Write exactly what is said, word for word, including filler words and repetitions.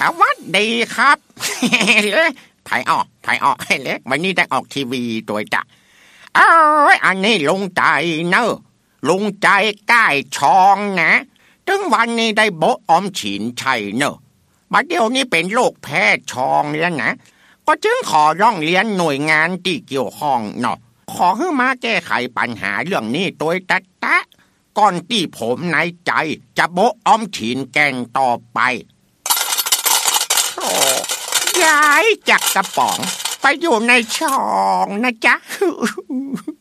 วัสดีครับเล็กไผออกไผออกให้เล็กวันนี้ได้ออกทีวีตัวจ้ะเอ้ยอันนี้ลุงใจเนอะลุงใจใกล้ชองนะถึงวันนี้ได้โบออมฉินชัยเนอะบัดเดี๋ยวนี้เป็นโรคแพ้ชองแล้วนะก็จึงขอร้องเรียนหน่วยงานที่เกี่ยวข้องเนาะขอให้มาแก้ไขปัญหาเรื่องนี้โดยตัดตะก่อนที่ผมในใจจะโบออมฉินแกงต่อไปย้ายจากกระป๋องไปอยู่ในช่องนะจ๊ะ